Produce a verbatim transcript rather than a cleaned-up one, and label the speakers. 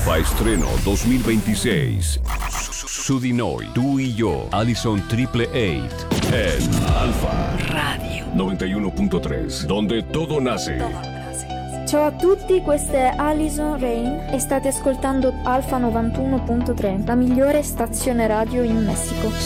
Speaker 1: Alfa Estreno dos mil veintiséis. Su di noi, tú y yo, Allison Triple Eight. En Alfa Radio noventa y uno punto tres, donde todo nace.
Speaker 2: Ciao a tutti, questa è Allison Rain e state ascoltando Alfa novantuno punto tre, la migliore stazione radio in Messico.